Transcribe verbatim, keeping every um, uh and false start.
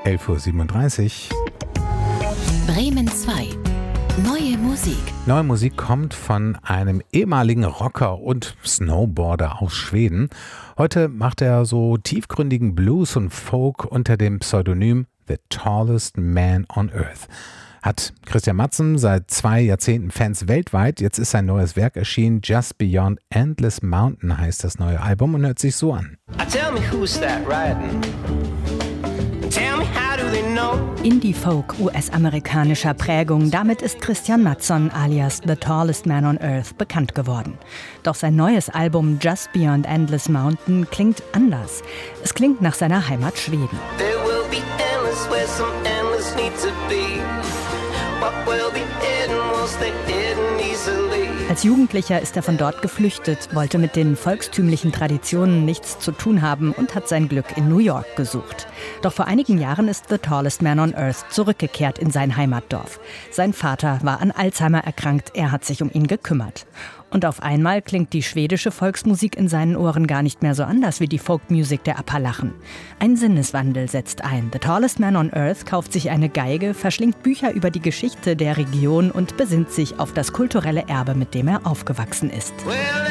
elf Uhr siebenunddreißig. Bremen zwei. Neue Musik. Neue Musik kommt von einem ehemaligen Rocker und Snowboarder aus Schweden. Heute macht er so tiefgründigen Blues und Folk unter dem Pseudonym The Tallest Man on Earth. Hat Christian Matzen seit zwei Jahrzehnten Fans weltweit. Jetzt ist sein neues Werk erschienen. Just Beyond Endless Mountain heißt das neue Album und hört sich so an. Tell me who's that riding? Tell me how do they know? Indie-Folk U S-amerikanischer Prägung, damit ist Christian Matson alias The Tallest Man on Earth bekannt geworden. Doch sein neues Album Just Beyond Endless Mountain klingt anders. Es klingt nach seiner Heimat Schweden. There will be endless where some endless need to be. What will be hidden will stay hidden easily. Als Jugendlicher ist er von dort geflüchtet, wollte mit den volkstümlichen Traditionen nichts zu tun haben und hat sein Glück in New York gesucht. Doch vor einigen Jahren ist The Tallest Man on Earth zurückgekehrt in sein Heimatdorf. Sein Vater war an Alzheimer erkrankt, er hat sich um ihn gekümmert. Und auf einmal klingt die schwedische Volksmusik in seinen Ohren gar nicht mehr so anders wie die Folkmusik der Appalachen. Ein Sinneswandel setzt ein. The Tallest Man on Earth kauft sich eine Geige, verschlingt Bücher über die Geschichte der Region und besinnt sich auf das kulturelle Erbe, mit dem er aufgewachsen ist. Well,